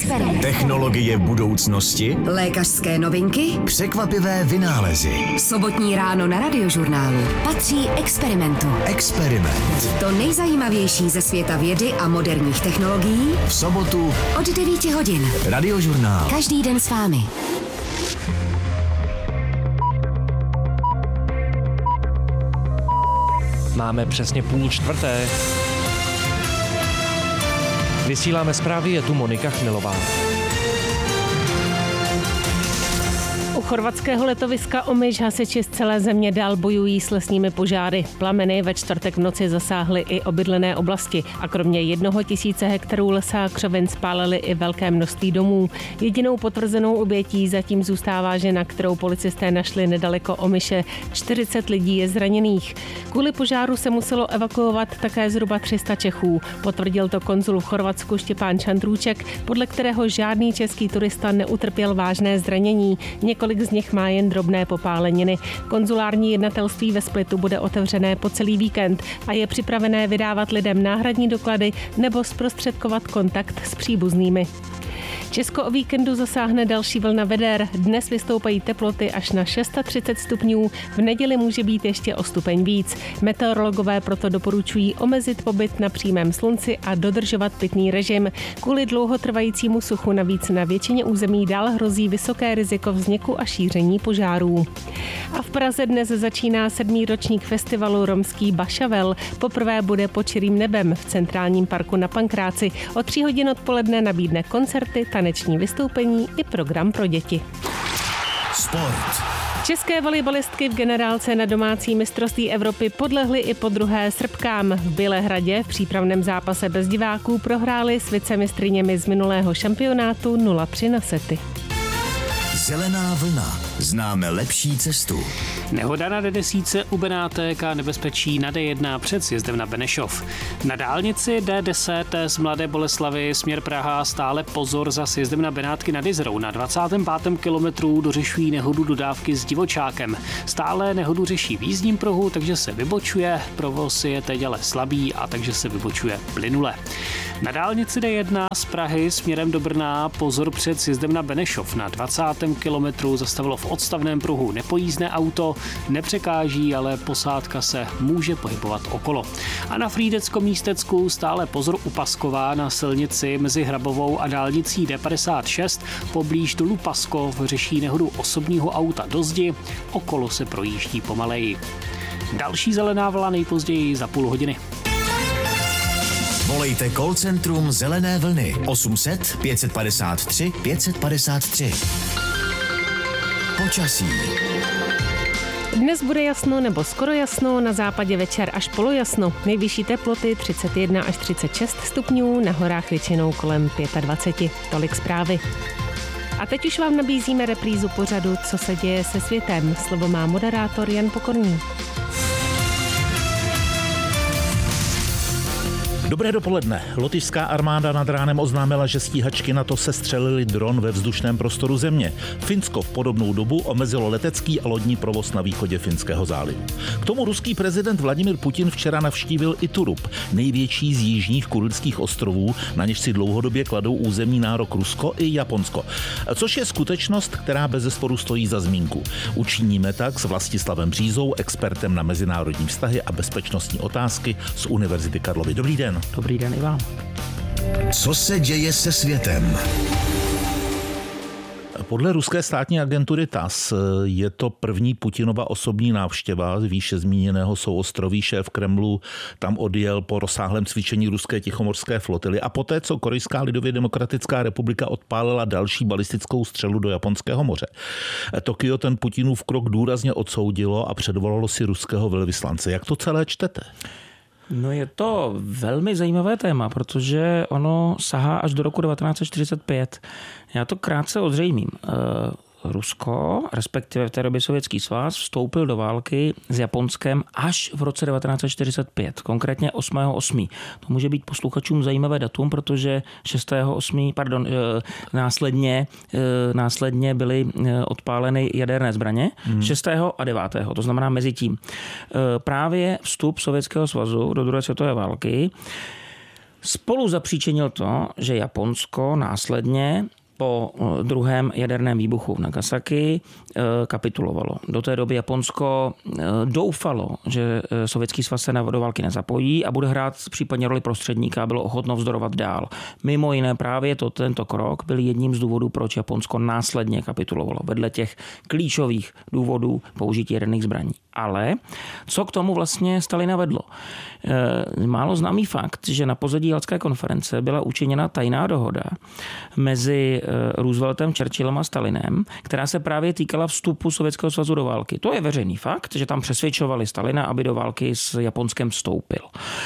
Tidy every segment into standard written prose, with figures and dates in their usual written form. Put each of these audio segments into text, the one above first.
Experiment. Technologie budoucnosti, Lékařské novinky, překvapivé vynálezy. Sobotní ráno na Radiožurnálu patří Experimentu. Experiment. To nejzajímavější ze světa vědy a moderních technologií V sobotu od 9 hodin. Radiožurnál. Každý den s vámi. Máme přesně 3:30. Vysíláme zprávy, je tu Monika Chmilová. U chorvatského letoviska Omiš hasiči z celé země dál bojují s lesními požáry. Plameny ve čtvrtek v noci zasáhly i obydlené oblasti a kromě 1 000 hektarů lesa a křovin spálily i velké množství domů. Jedinou potvrzenou obětí zatím zůstává žena, kterou policisté našli nedaleko Omiše. 40 lidí je zraněných. Kvůli požáru se muselo evakuovat také zhruba 300 Čechů. Potvrdil to konzul v Chorvatsku Štěpán Čandrůček, podle kterého žádný český turista neutrpěl vážné zranění. Několik z nich má jen drobné popáleniny. Konzulární jednatelství ve Splitu bude otevřené po celý víkend a je připravené vydávat lidem náhradní doklady nebo zprostředkovat kontakt s příbuznými. Česko o víkendu zasáhne další vlna veder. Dnes vystoupají teploty až na 630 stupňů, v neděli může být ještě o stupeň víc. Meteorologové proto doporučují omezit pobyt na přímém slunci a dodržovat pitný režim. Kvůli dlouhotrvajícímu suchu navíc na většině území dál hrozí vysoké riziko vzniku a šíření požárů. A v Praze dnes začíná 7. ročník festivalu Romský Bašavel. Poprvé bude pod širým nebem v centrálním parku na Pankráci. O 3 hodin odpoledne nabídne koncerty, taneční vystoupení i program pro děti. Sport. České volejbalistky v generálce na domácí mistrovství Evropy podlehly i po druhé Srbkám. V Bělehradě v přípravném zápase bez diváků prohrály s vicemistryněmi z minulého šampionátu 0-3 na sety. Zelená vlna. Známe lepší cestu. Nehoda na D10 u Benátek a nebezpečí na D1 před sjezdem na Benešov. Na dálnici D10 z Mladé Boleslavi směr Praha stále pozor za sjezdem na Benátky nad Jizerou. Na 25. kilometru dořešují nehodu dodávky s divočákem. Stále nehodu řeší v jízdním pruhu, takže se vybočuje. Provoz je teď ale slabý a takže se vybočuje plynule. Na dálnici D1 z Prahy směrem do Brna pozor před sjezdem na Benešov. Na 20. kilometru zastavilo v odstavném pruhu nepojízdné auto, nepřekáží, ale posádka se může pohybovat okolo. A na Frýdecko-Místecku stále pozor u Paskova na silnici mezi Hrabovou a dálnicí D56. Poblíž dolu Paskov řeší nehodu osobního auta do zdi, okolo se projíždí pomaleji. Další zelená vlna nejpozději za půl hodiny. Volejte call centrum Zelené vlny 800 553 553. Počasí. Dnes bude jasno nebo skoro jasno, na západě večer až polojasno. Nejvyšší teploty 31 až 36 stupňů, na horách většinou kolem 25. Tolik zprávy. A teď už vám nabízíme reprízu pořadu Co se děje se světem. Slovo má moderátor Jan Pokorný. Dobré dopoledne. Lotyšská armáda nad ránem oznámila, že stíhačky NATO sestřelily dron ve vzdušném prostoru země. Finsko v podobnou dobu omezilo letecký a lodní provoz na východě Finského zálivu. K tomu ruský prezident Vladimir Putin včera navštívil i Turup, největší z jižních Kurilských ostrovů, na něž si dlouhodobě kladou územní nárok Rusko i Japonsko. Což je skutečnost, která bezesporu stojí za zmínku. Učiníme tak s Vlastislavem Břízou, expertem na mezinárodní vztahy a bezpečnostní otázky z Univerzity Karlovy. Dobrý den. Dobrý den i vám. Co se děje se světem? Podle ruské státní agentury TASS je to první Putinova osobní návštěva výše zmíněného souostroví. Šéf Kremlu tam odjel po rozsáhlém cvičení ruské tichomorské flotily a poté, co Korejská lidově demokratická republika odpálila další balistickou střelu do Japonského moře. Tokio ten Putinův krok důrazně odsoudilo a předvolalo si ruského velvyslance. Jak to celé čtete? No je to velmi zajímavé téma, protože ono sahá až do roku 1945. Já to krátce ozřejmím. Rusko, respektive v té době Sovětský svaz, vstoupil do války s Japonskem až v roce 1945, konkrétně 8.8. To může být posluchačům zajímavé datum, protože 6.8. Následně byly odpáleny jaderné zbraně, 6. a 9. To znamená mezi tím. Právě vstup Sovětského svazu do druhé světové války Spolu zapříčinil to, že Japonsko následně po druhém jaderném výbuchu v Nagasaki kapitulovalo. Do té doby Japonsko doufalo, že Sovětský svaz se do války nezapojí a bude hrát případně roli prostředníka a bylo ochotno vzdorovat dál. Mimo jiné právě tento krok byl jedním z důvodů, proč Japonsko následně kapitulovalo. Vedle těch klíčových důvodů použití jaderných zbraní. Ale co k tomu vlastně Stalina vedlo? Málo známý fakt, že na pozadí Jaltské konference byla učiněna tajná dohoda mezi Rooseveltem, Churchillem a Stalinem, která se právě týkala vstupu Sovětského svazu do války. To je veřejný fakt, že tam přesvědčovali Stalina, aby do války s Japonskem vstoupil.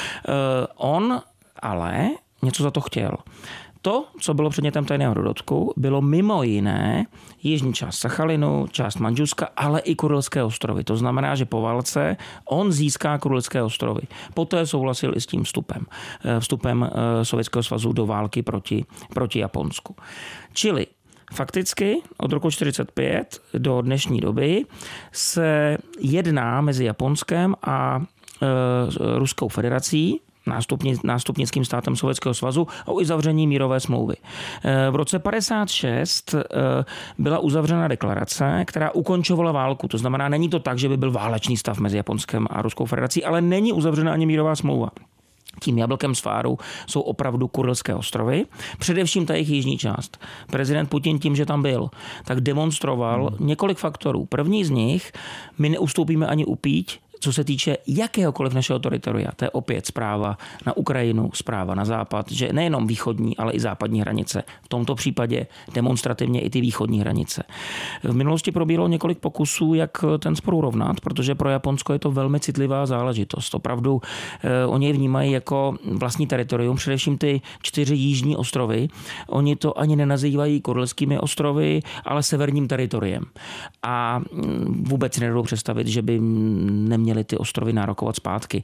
On ale něco za to chtěl. To, co bylo předmětem tajného dodatku, bylo mimo jiné jižní část Sachalinu, část Mandžuska, ale i Kurilské ostrovy. To znamená, že po válce on získá Kurilské ostrovy. Poté souhlasil i s tím vstupem Sovětského svazu do války proti Japonsku. Čili fakticky od roku 1945 do dnešní doby se jedná mezi Japonskem a Ruskou federací, nástupnickým státem Sovětského svazu, o uzavření mírové smlouvy. V roce 1956 byla uzavřena deklarace, která ukončovala válku. To znamená, není to tak, že by byl válečný stav mezi Japonskem a Ruskou federací, ale není uzavřena ani mírová smlouva. Tím jablkem sváru jsou opravdu Kurilské ostrovy, především ta jejich jižní část. Prezident Putin tím, že tam byl, tak demonstroval několik faktorů. První z nich, my neustoupíme ani upíť, co se týče jakéhokoliv našeho teritoria. To je opět zpráva na Ukrajinu, zpráva na západ, že nejenom východní, ale i západní hranice. V tomto případě demonstrativně i ty východní hranice. V minulosti probíhalo několik pokusů, jak ten spor urovnat, protože pro Japonsko je to velmi citlivá záležitost. Opravdu oni je vnímají jako vlastní teritorium, především ty 4 jižní ostrovy. Oni to ani nenazývají Kurilskými ostrovy, ale severním teritoriem. A vůbec si nedovedou představit, že by neměli ty ostrovy nárokovat zpátky.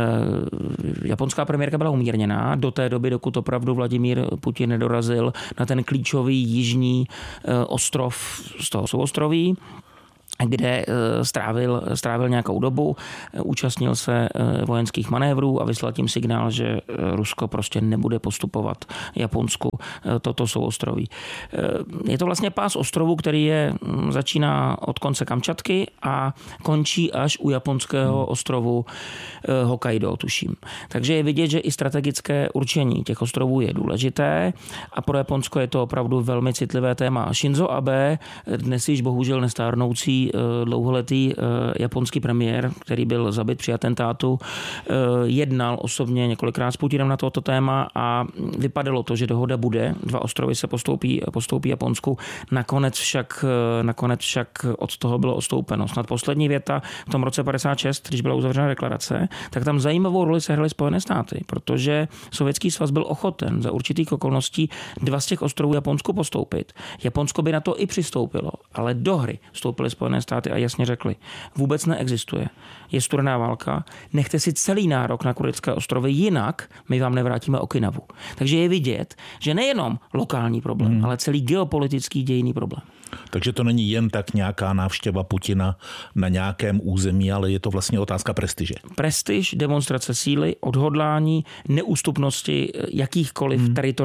Japonská premiérka byla umírněná do té doby, dokud opravdu Vladimír Putin nedorazil na ten klíčový jižní ostrov z toho souostroví, kde strávil nějakou dobu, účastnil se vojenských manévrů a vyslal tím signál, že Rusko prostě nebude postupovat Japonsku toto souostroví. Je to vlastně pás ostrovů, který začíná od konce Kamčatky a končí až u japonského ostrovu Hokkaido, tuším. Takže je vidět, že i strategické určení těch ostrovů je důležité a pro Japonsko je to opravdu velmi citlivé téma. Shinzo Abe, dnes již bohužel nestárnoucí dlouholetý japonský premiér, který byl zabit při atentátu, jednal osobně několikrát s Putinem na toto téma a vypadalo to, že dohoda bude. 2 ostrovy se postoupí Japonsku. Nakonec však od toho bylo odstoupeno. Snad poslední věta v tom roce 1956, když byla uzavřena deklarace, tak tam zajímavou roli sehraly Spojené státy, protože Sovětský svaz byl ochoten za určitých okolností 2 z těch ostrovů Japonsku postoupit. Japonsko by na to i přistoupilo, ale do hry vstoupily Spojené státy a jasně řekli, vůbec neexistuje. Je studená válka, nechte si celý nárok na Kurilské ostrovy, jinak my vám nevrátíme Okinawu. Takže je vidět, že nejenom lokální problém, ale celý geopolitický dějinný problém. Takže to není jen tak nějaká návštěva Putina na nějakém území, ale je to vlastně otázka prestiže. Prestiž, demonstrace síly, odhodlání, neústupnosti jakýchkoliv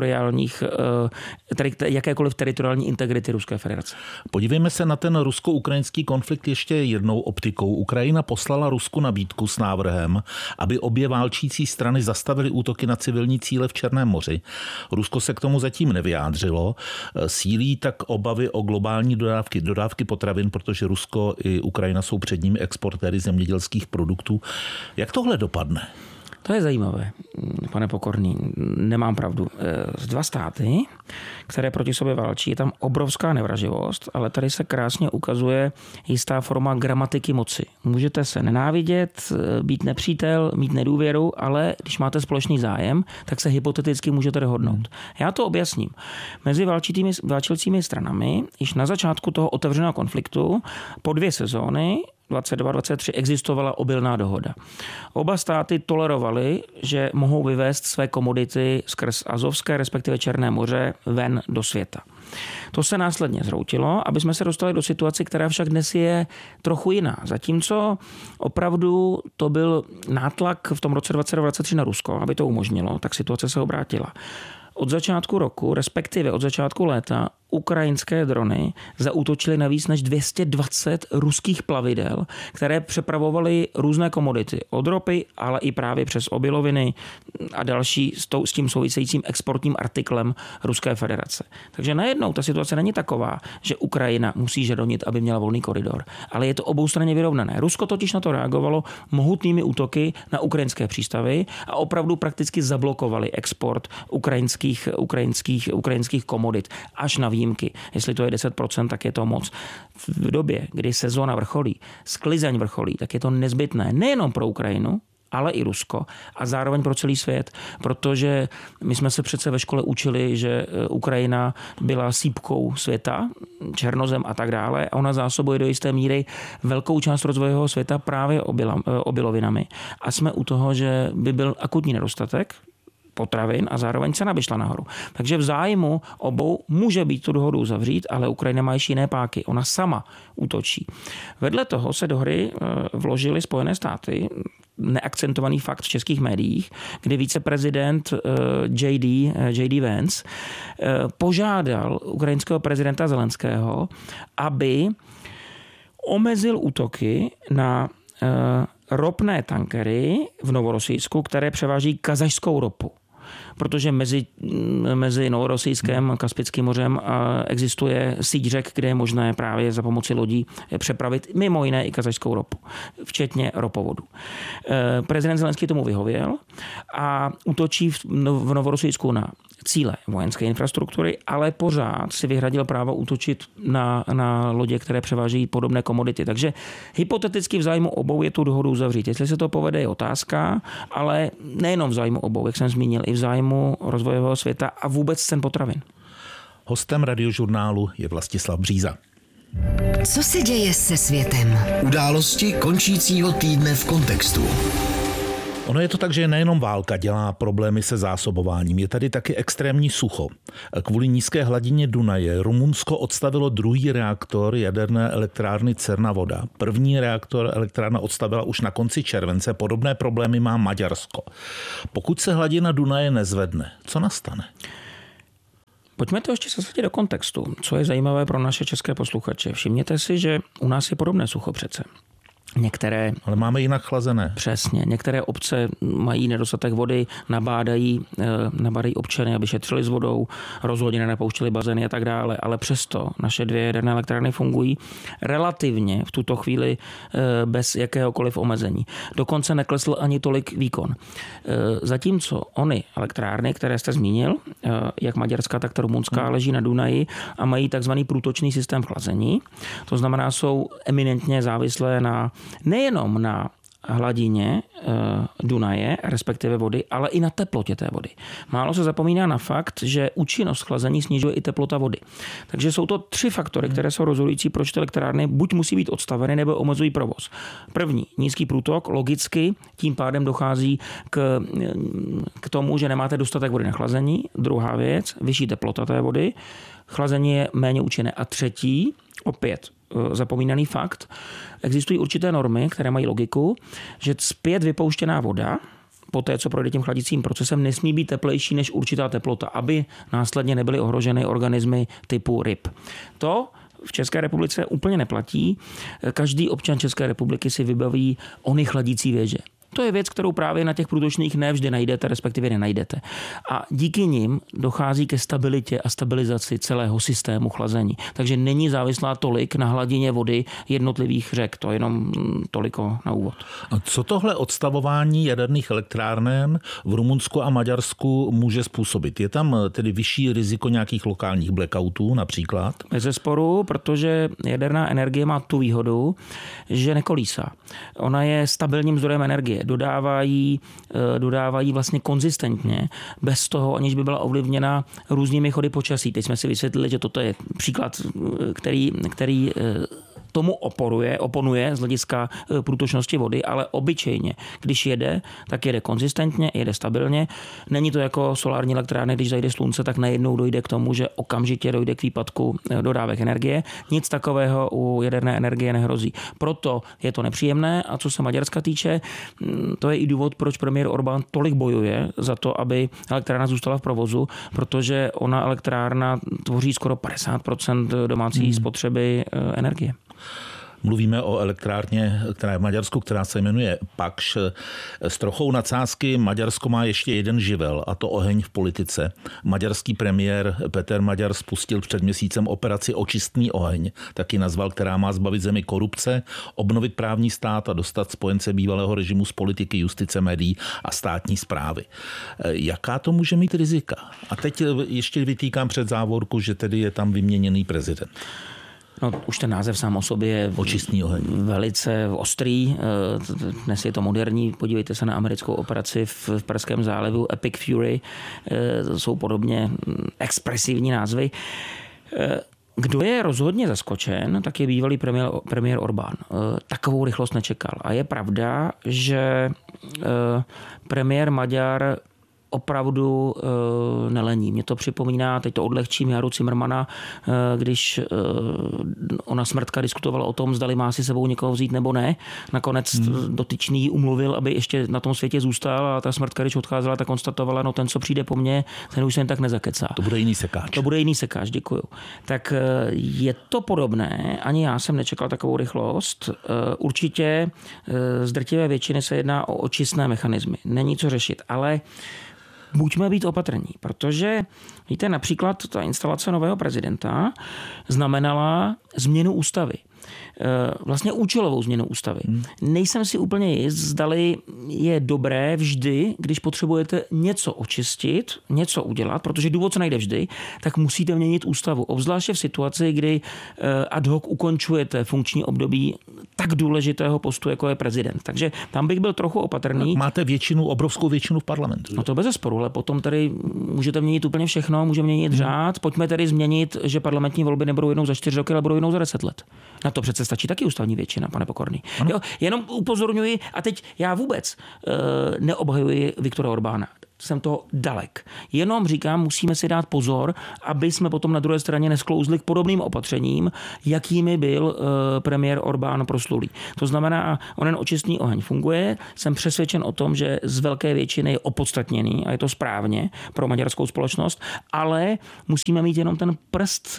jakékoliv teritoriální integrity Ruské federace. Podívejme se na ten rusko-ukrajinský konflikt ještě jednou optikou. Ukrajina poslala Rusku nabídku s návrhem, aby obě válčící strany zastavily útoky na civilní cíle v Černém moři. Rusko se k tomu zatím nevyjádřilo. Sílí tak obavy o globální dodávky potravin, protože Rusko i Ukrajina jsou předními exportéry zemědělských produktů. Jak tohle dopadne? To je zajímavé, pane Pokorný, nemám pravdu. 2 státy, které proti sobě válčí, je tam obrovská nevraživost, ale tady se krásně ukazuje jistá forma gramatiky moci. Můžete se nenávidět, být nepřítel, mít nedůvěru, ale když máte společný zájem, tak se hypoteticky můžete dohodnout. Já to objasním. Mezi válčícími stranami již na začátku toho otevřeného konfliktu po 2 sezóny 22-23 existovala obilná dohoda. Oba státy tolerovaly, že mohou vyvést své komodity skrz Azovské, respektive Černé moře, ven do světa. To se následně zhroutilo, aby jsme se dostali do situace, která však dnes je trochu jiná. Zatímco opravdu to byl nátlak v tom roce 2023 na Rusko, aby to umožnilo, tak situace se obrátila. Od začátku roku, respektive od začátku léta, ukrajinské drony zaútočily na víc než 220 ruských plavidel, které přepravovaly různé komodity. Od ropy, ale i právě přes obiloviny a další s tím souvisejícím exportním artiklem Ruské federace. Takže najednou ta situace není taková, že Ukrajina musí žadonit, aby měla volný koridor, ale je to oboustranně vyrovnané. Rusko totiž na to reagovalo mohutnými útoky na ukrajinské přístavy a opravdu prakticky zablokovali export ukrajinských komodit až na výjimky. Jestli to je 10%, tak je to moc. V době, kdy sezóna vrcholí, sklizeň vrcholí, tak je to nezbytné nejenom pro Ukrajinu, ale i Rusko a zároveň pro celý svět, protože my jsme se přece ve škole učili, že Ukrajina byla sýpkou světa, černozem a tak dále a ona zásobuje do jisté míry velkou část rozvojového světa právě obilovinami. A jsme u toho, že by byl akutní nedostatek potravin a zároveň cena by šla nahoru. Takže v zájmu obou může být tu dohodu uzavřít, ale Ukrajina má ještě jiné páky. Ona sama útočí. Vedle toho se do hry vložily Spojené státy, neakcentovaný fakt v českých médiích, kdy viceprezident J.D. Vance požádal ukrajinského prezidenta Zelenského, aby omezil útoky na ropné tankery v Novorosijsku, které převáží kazašskou ropu. Protože mezi Novorosijskem a Kaspickým mořem existuje síť řek, kde je možné právě za pomoci lodí přepravit mimo jiné i kazašskou ropu, včetně ropovodu. Prezident Zelenský tomu vyhověl a útočí v Novorosijsku na cíle vojenské infrastruktury, ale pořád si vyhradil právo útočit na lodě, které převážejí podobné komodity. Takže hypoteticky v zájmu obou je tu dohodu uzavřít. Jestli se to povede, je otázka, ale nejenom v zájmu obou, jak jsem zmínil, i v zájmu rozvojového světa a vůbec cen potravin. Hostem Radiožurnálu je Vlastislav Bříza. Co se děje se světem? Události končícího týdne v kontextu. Ono je to tak, že nejenom válka dělá problémy se zásobováním, je tady taky extrémní sucho. Kvůli nízké hladině Dunaje Rumunsko odstavilo druhý reaktor jaderné elektrárny Černá Voda. První reaktor elektrárna odstavila už na konci července, podobné problémy má Maďarsko. Pokud se hladina Dunaje nezvedne, co nastane? Pojďme to ještě zasadit do kontextu, co je zajímavé pro naše české posluchače. Všimněte si, že u nás je podobné sucho přece. Ale máme jinak chlazené. Přesně. Některé obce mají nedostatek vody, nabádají občany, aby šetřili s vodou, rozhodně nenapouštěli bazény a tak dále, ale přesto naše dvě jaderné elektrárny fungují relativně v tuto chvíli bez jakéhokoliv omezení. Dokonce neklesl ani tolik výkon. Zatímco ony elektrárny, které jste zmínil, jak maďarská, tak ta rumunská, leží na Dunaji a mají takzvaný průtočný systém chlazení. To znamená, jsou eminentně závislé nejenom na hladině Dunaje, respektive vody, ale i na teplotě té vody. Málo se zapomíná na fakt, že účinnost chlazení snižuje i teplota vody. Takže jsou to 3 faktory, které jsou rozhodující, proč ty elektrárny buď musí být odstaveny, nebo omezují provoz. První, nízký průtok, logicky, tím pádem dochází k tomu, že nemáte dostatek vody na chlazení. Druhá věc, vyšší teplota té vody, chlazení je méně účinné. A třetí, opět zapomínaný fakt, existují určité normy, které mají logiku, že zpět vypouštěná voda po té, co projde tím chladicím procesem, nesmí být teplejší než určitá teplota, aby následně nebyly ohroženy organismy typu ryb. To v České republice úplně neplatí. Každý občan České republiky si vybaví ony chladící věže. To je věc, kterou právě na těch průtočných nevždy najdete, respektive nenajdete. A díky nim dochází ke stabilitě a stabilizaci celého systému chlazení. Takže není závislá tolik na hladině vody jednotlivých řek. To je jenom toliko na úvod. A co tohle odstavování jaderných elektráren v Rumunsku a Maďarsku může způsobit? Je tam tedy vyšší riziko nějakých lokálních blackoutů například? Bezesporu, protože jaderná energie má tu výhodu, že nekolísá. Ona je stabilním zdrojem energie. Dodávají vlastně konzistentně, bez toho, aniž by byla ovlivněna různými chody počasí. Teď jsme si vysvětlili, že toto je příklad, který tomu oponuje z hlediska průtočnosti vody, ale obyčejně, když jede, tak jede konzistentně, jede stabilně. Není to jako solární elektrárny, když zajde slunce, tak najednou dojde k tomu, že okamžitě dojde k výpadku dodávek energie. Nic takového u jaderné energie nehrozí. Proto je to nepříjemné a co se Maďarska týče, to je i důvod, proč premiér Orbán tolik bojuje za to, aby elektrárna zůstala v provozu, protože ona elektrárna tvoří skoro 50% domácí spotřeby energie. Mluvíme o elektrárně, která je v Maďarsku, která se jmenuje Pakš. S trochou nadsázky Maďarsko má ještě jeden živel, a to oheň v politice. Maďarský premiér Peter Maďar spustil před měsícem operaci Očistný oheň, taky nazval, která má zbavit zemi korupce, obnovit právní stát a dostat spojence bývalého režimu z politiky, justice, médií a státní správy. Jaká to může mít rizika? A teď ještě vytýkám před závorku, že tedy je tam vyměněný prezident. No, už ten název sám o sobě je Očistný oheň. Velice ostrý. Dnes je to moderní. Podívejte se na americkou operaci v Perském zálivu Epic Fury. Jsou podobně expresivní názvy. Kdo je rozhodně zaskočen, tak je bývalý premiér Orbán. Takovou rychlost nečekal. A je pravda, že premiér Maďar opravdu nelení. Mě to připomíná, teď to odlehčím, Jaru Cimrmana, když ona smrtka diskutovala o tom, zdali má si sebou někoho vzít nebo ne. Nakonec dotyčný umluvil, aby ještě na tom světě zůstal a ta smrtka, když odcházela, tak konstatovala, no ten, co přijde po mně, ten už se jen tak nezakecá. To bude jiný sekáč. Děkuju. Tak je to podobné, ani já jsem nečekal takovou rychlost. Určitě z drtivé většiny se jedná o očistné mechanismy. Není co řešit, ale buďme být opatrní, protože víte, například ta instalace nového prezidenta znamenala změnu ústavy. Vlastně účelovou změnu ústavy. Nejsem si úplně jist, zdali je dobré vždy, když potřebujete něco očistit, něco udělat, protože důvod se najde vždy, tak musíte měnit ústavu. Obzvláště v situaci, kdy ad hoc ukončujete funkční období tak důležitého postu, jako je prezident. Takže tam bych byl trochu opatrný. Máte obrovskou většinu v parlamentu. No to bezesporu, ale potom tady můžete měnit úplně všechno, můžeme měnit řád. Pojďme tedy změnit, že parlamentní volby nebudou jednou za 4 roky, ale budou jednou za 10 let. Na to přece stačí taky ústavní většina, pane Pokorný. Jo, jenom upozorňuji, a teď já vůbec neobhajuji Viktora Orbána. Jsem toho dalek. Jenom říkám, musíme si dát pozor, aby jsme potom na druhé straně nesklouzli k podobným opatřením, jakými byl premiér Orbán proslulý. To znamená, onen očistný oheň funguje. Jsem přesvědčen o tom, že z velké většiny je opodstatněný a je to správně pro maďarskou společnost, ale musíme mít jenom ten prst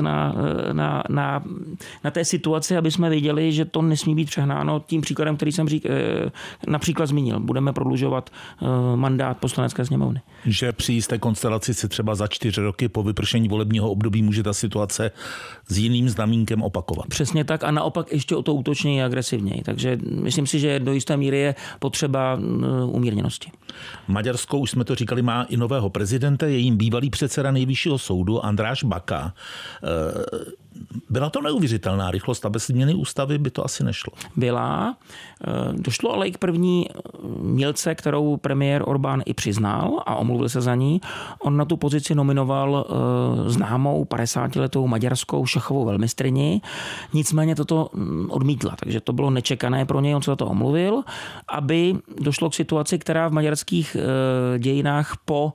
na té situaci, aby jsme věděli, že to nesmí být přehnáno tím příkladem, který jsem například zmínil. Budeme prodlužovat mandát poslanecké sněmovny. Že při jisté konstelaci se třeba za 4 roky po vypršení volebního období může ta situace s jiným znamínkem opakovat. Přesně tak a naopak ještě o to útočněji a agresivněji. Takže myslím si, že do jisté míry je potřeba umírněnosti. Maďarsko, už jsme to říkali, má i nového prezidenta, je jím bývalý předseda Nejvyššího soudu András Baka. Byla to neuvěřitelná rychlost a bez změny ústavy by to asi nešlo. Byla. Došlo ale i k první milce, kterou premiér Orbán i přiznal a omluvil se za ní. On na tu pozici nominoval známou 50letou maďarskou šachovou velmistryni. Nicméně toto odmítla, takže to bylo nečekané pro něj, on se za to omluvil, aby došlo k situaci, která v maďarských dějinách po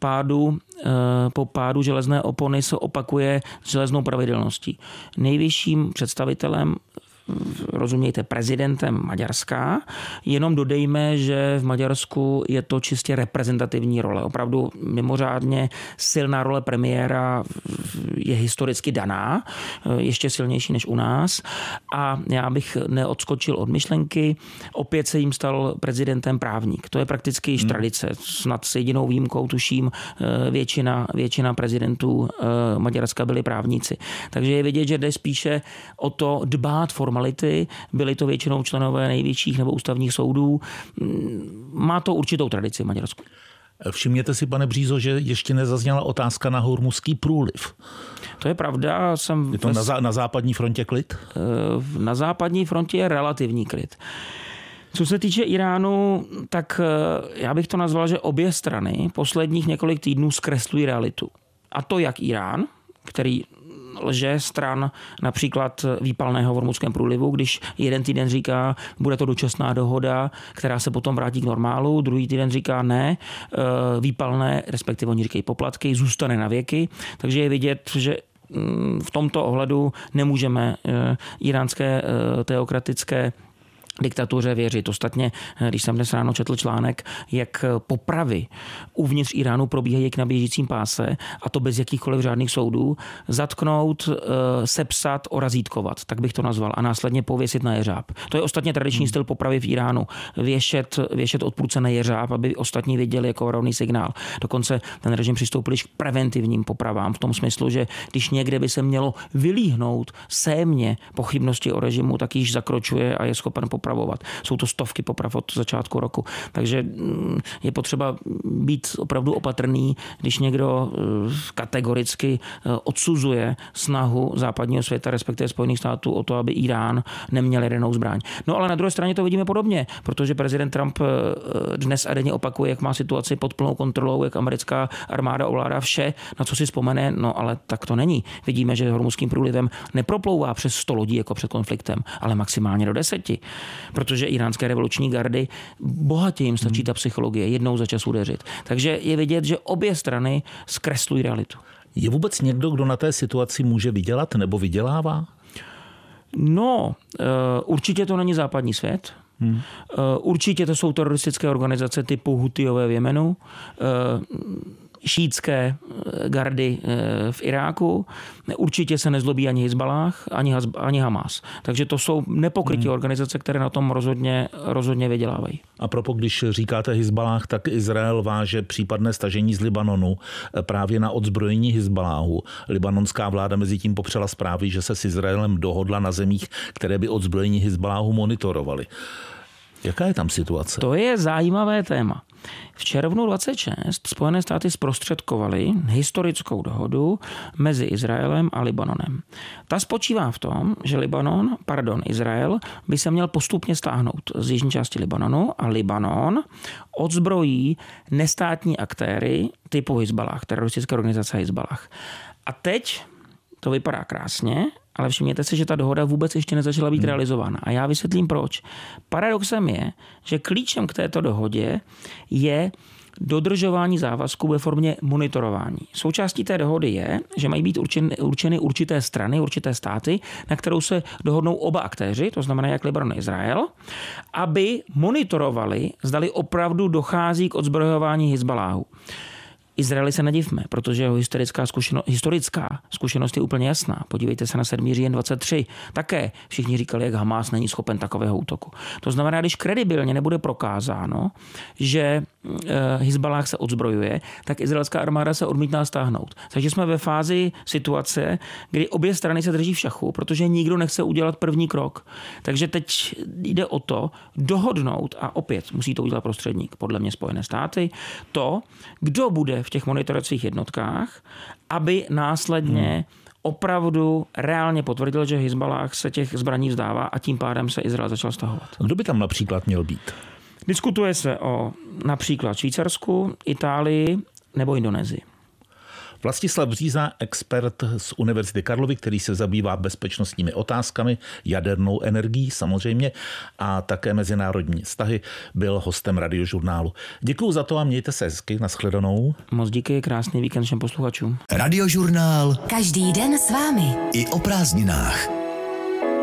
pádu železné opony se opakuje s železnou pravidelností. Nejvyšším představitelem, rozumějte, prezidentem Maďarska, jenom dodejme, že v Maďarsku je to čistě reprezentativní role. Opravdu mimořádně silná role premiéra je historicky daná, ještě silnější než u nás. A já bych neodskočil od myšlenky, opět se jim stal prezidentem právník. To je prakticky již tradice. Snad s jedinou výjimkou, tuším, většina prezidentů Maďarska byli právníci. Takže je vidět, že jde spíše o to dbát formality. Byli to většinou členové největších nebo ústavních soudů. Má to určitou tradici v Maďarsku. Všimněte si, pane Břízo, že ještě nezazněla otázka na Hormuzský průliv. To je pravda. Je to na západní frontě klid? Na západní frontě je relativní klid. Co se týče Iránu, tak já bych to nazval, že obě strany posledních několik týdnů zkreslují realitu. A to jak Irán, který lže stran například výpalného v Hormuzském průlivu, když jeden týden říká, bude to dočasná dohoda, která se potom vrátí k normálu, druhý týden říká ne, výpalné, respektive oni říkají poplatky, zůstane na věky, takže je vidět, že v tomto ohledu nemůžeme iránské teokratické diktatuře věřit. Ostatně, když jsem dnes ráno četl článek, jak popravy uvnitř Iránu probíhají jak na běžícím páse, a to bez jakýchkoliv řádných soudů, zatknout, sepsat, orazítkovat, tak bych to nazval, a následně pověsit na jeřáb. To je ostatně tradiční styl popravy v Iránu. Věšet odpůrce na jeřáb, aby ostatní viděli jako varovný signál. Dokonce ten režim přistoupil k preventivním popravám v tom smyslu, že když někde by se mělo vylíhnout sémě pochybnosti o režimu, tak již zakročuje a je schopen popravovat. Jsou to stovky poprav od začátku roku. Takže je potřeba být opravdu opatrný, když někdo kategoricky odsuzuje snahu západního světa, respektive Spojených států, o to, aby Irán neměl jadernou zbraň. No ale na druhé straně to vidíme podobně, protože prezident Trump dnes a denně opakuje, jak má situaci pod plnou kontrolou, jak americká armáda ovládá vše, na co si vzpomene, no ale tak to není. Vidíme, že Hormuzským průlivem neproplouvá přes 100 lodí jako před konfliktem, ale maximálně do 10. Protože iránské revoluční gardy bohatě jim stačí ta psychologie jednou za čas udeřit. Takže je vidět, že obě strany zkreslují realitu. Je vůbec někdo, kdo na té situaci může vydělat nebo vydělává? No, určitě to není západní svět. Určitě to jsou teroristické organizace typu Hutijové v Jemenu, šítské gardy v Iráku. Určitě se nezlobí ani Hizballáh, ani Hamas. Takže to jsou nepokrytě organizace, které na tom rozhodně vydělávají. A propos, když říkáte Hizballáh, tak Izrael váže případné stažení z Libanonu právě na odzbrojení Hizballáhu. Libanonská vláda mezi tím popřela zprávy, že se s Izraelem dohodla na zemích, které by odzbrojení Hizballáhu monitorovaly. Jaká je tam situace? To je zajímavé téma. V červnu 26 Spojené státy zprostředkovaly historickou dohodu mezi Izraelem a Libanonem. Ta spočívá v tom, že Izrael by se měl postupně stáhnout z jižní části Libanonu a Libanon odzbrojí nestátní aktéry typu Hizballáh, teroristické organizace Hizballáh. A teď to vypadá krásně, ale všimněte si, že ta dohoda vůbec ještě nezačala být realizována. A já vysvětlím proč. Paradoxem je, že klíčem k této dohodě je dodržování závazků ve formě monitorování. Součástí té dohody je, že mají být určeny určité strany, určité státy, na kterou se dohodnou oba aktéři, to znamená jak Libanon a Izrael, aby monitorovali, zdali opravdu dochází k odzbrojování Hizballáhu. Izraeli se nedivme, protože jeho historická zkušenost je úplně jasná. Podívejte se na 7. říjen 23. Také všichni říkali, jak Hamas není schopen takového útoku. To znamená, když kredibilně nebude prokázáno, že Hizballáh se odzbrojuje, tak izraelská armáda se odmítná stáhnout. Takže jsme ve fázi situace, kdy obě strany se drží v šachu, protože nikdo nechce udělat první krok. Takže teď jde o to dohodnout, a opět musí to udělat prostředník, podle mě Spojené státy, to, kdo bude v těch monitorovacích jednotkách, aby následně opravdu reálně potvrdil, že Hizballáh se těch zbraní vzdává a tím pádem se Izrael začal stahovat. Kdo by tam například měl být? Diskutuje se o například Švýcarsku, Itálii nebo Indonésii. Vlastislav Bříza, expert z Univerzity Karlovy, který se zabývá bezpečnostními otázkami, jadernou energií samozřejmě a také mezinárodní vztahy, byl hostem Radiožurnálu. Děkuju za to a mějte se hezky. Nashledanou. Moc díky, krásný víkend všem posluchačům. Radiožurnál. Každý den s vámi. I o prázdninách.